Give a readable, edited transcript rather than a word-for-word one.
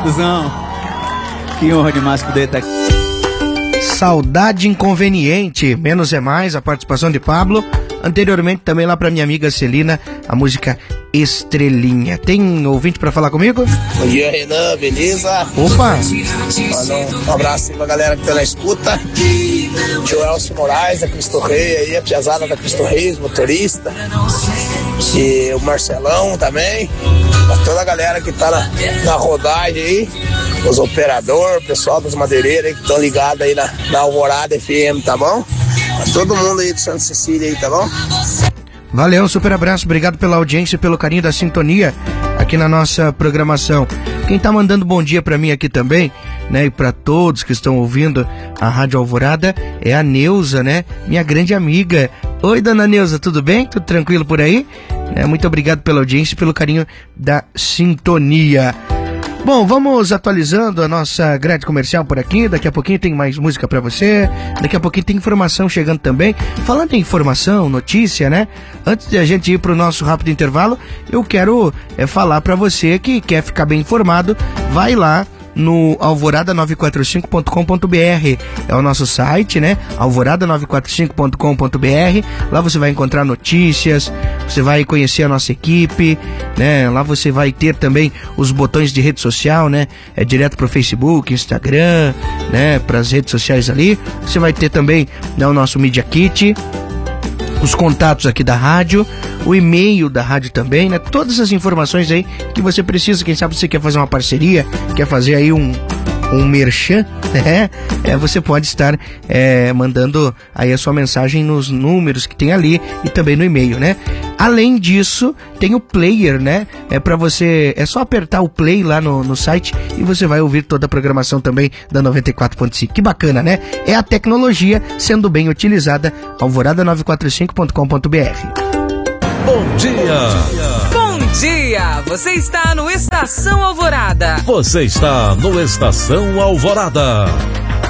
Pablozão. Que honra demais poder estar aqui. Saudade Inconveniente, Menos é Mais, a participação de Pablo. Anteriormente também lá pra minha amiga Celina, a música Estrelinha. Tem ouvinte pra falar comigo? Bom dia, Renan, beleza? Opa! Manda um abraço aí pra galera que tá na escuta. Tio Elcio Moraes, da Cristo Rei aí, a piazada da Cristo Reis, motorista. E o Marcelão também. Pra toda a galera que tá na rodagem aí. Os operadores, o pessoal das madeireiras aí que estão ligados aí na Alvorada FM, tá bom? Pra todo mundo aí de Santa Cecília aí, tá bom? Valeu, um super abraço, obrigado pela audiência e pelo carinho da sintonia aqui na nossa programação. Quem tá mandando bom dia pra mim aqui também, né, e pra todos que estão ouvindo a Rádio Alvorada, é a Neuza, né, minha grande amiga. Oi, dona Neuza, tudo bem? Tudo tranquilo por aí? Muito obrigado pela audiência e pelo carinho da sintonia. Bom, vamos atualizando a nossa grade comercial por aqui. Daqui a pouquinho tem mais música pra você. Daqui a pouquinho tem informação chegando também. Falando em informação, notícia, né? Antes de a gente ir pro nosso rápido intervalo, eu quero falar pra você que quer ficar bem informado, vai lá no alvorada945.com.br, é o nosso site, né? alvorada945.com.br. Lá você vai encontrar notícias, você vai conhecer a nossa equipe, né? Lá você vai ter também os botões de rede social, né? É direto pro Facebook, Instagram, né? Para as redes sociais ali. Você vai ter também, né, o nosso Media Kit, os contatos aqui da rádio, o e-mail da rádio também, né? Todas as informações aí que você precisa. Quem sabe você quer fazer uma parceria, quer fazer aí um merchan, né? Você pode estar mandando aí a sua mensagem nos números que tem ali e também no e-mail, né? Além disso, tem o player, né? Para você, é só apertar o play lá no site e você vai ouvir toda a programação também da 94.5. Que bacana, né? É a tecnologia sendo bem utilizada. alvorada945.com.br. Bom dia! Bom dia! Você está no Estação Alvorada. Você está no Estação Alvorada.